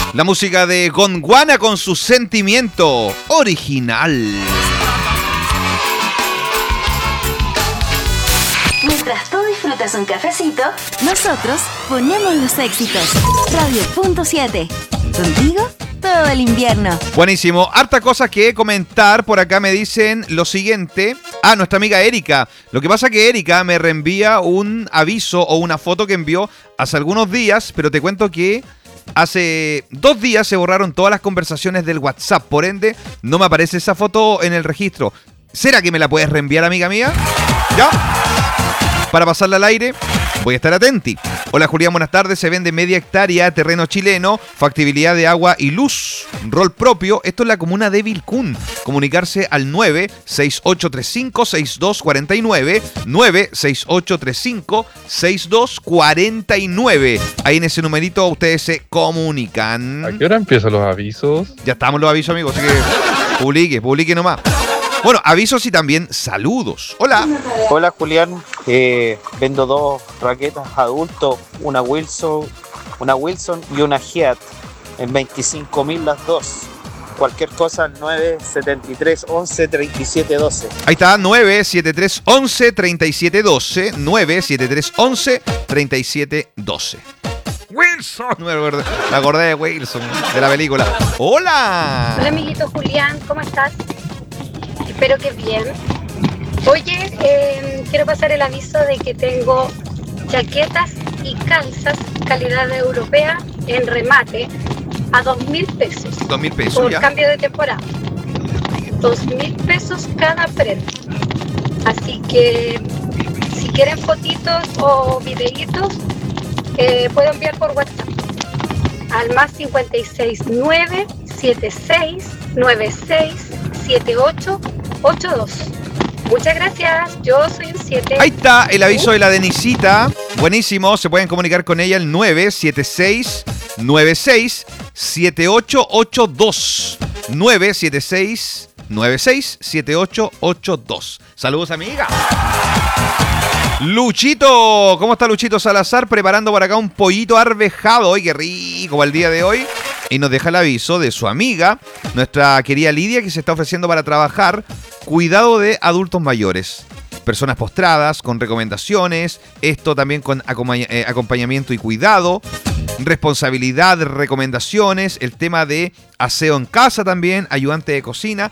La música de Gondwana con su sentimiento original. Mientras tú disfrutas un cafecito, nosotros ponemos los éxitos. Radio.7. Contigo todo el invierno. Buenísimo. Harta cosas que comentar. Por acá me dicen lo siguiente. Nuestra amiga Erika. Lo que pasa es que Erika me reenvía un aviso o una foto que envió hace algunos días, pero te cuento que hace 2 días se borraron todas las conversaciones del WhatsApp. Por ende, no me aparece esa foto en el registro. ¿Será que me la puedes reenviar, amiga mía? ¿Ya? Para pasarla al aire, voy a estar atenti. Hola Julián, buenas tardes. Se vende media hectárea, terreno chileno, factibilidad de agua y luz, rol propio. Esto es la comuna de Vilcún. Comunicarse al 96835-6249, 96835-6249. Ahí en ese numerito ustedes se comunican. ¿A qué hora empiezan los avisos? Ya estamos los avisos, amigos, así que publique nomás. Bueno, avisos y también saludos. Hola. Hola Julián, vendo 2 raquetas adultos, una Wilson y una Heat, en 25.000 las dos. Cualquier cosa al 973 11 37 12. Ahí está, 973 11 37 12, 973 11 37 12. Wilson. Me acordé de Wilson, de la película. Hola. Hola amiguito Julián, ¿cómo estás? Espero que bien. Oye, quiero pasar el aviso de que tengo chaquetas y calzas calidad europea en remate a 2.000 pesos. 2.000 pesos, por ya. Cambio de temporada. 2.000 pesos cada prenda. Así que si quieren fotitos o videitos, puedo enviar por WhatsApp al más 569 76 96 78 82. Muchas gracias, yo soy un 7. Ahí está el aviso de la Denisita. Buenísimo, se pueden comunicar con ella al 976 96 7882. 976 96 7882. Saludos, amiga. Luchito, ¿cómo está Luchito Salazar? Preparando por acá un pollito arvejado. ¡Ay, qué rico para el día de hoy! Y nos deja el aviso de su amiga, nuestra querida Lidia, que se está ofreciendo para trabajar cuidado de adultos mayores. Personas postradas, con recomendaciones, esto también con acompañamiento y cuidado, responsabilidad, recomendaciones, el tema de aseo en casa también, ayudante de cocina.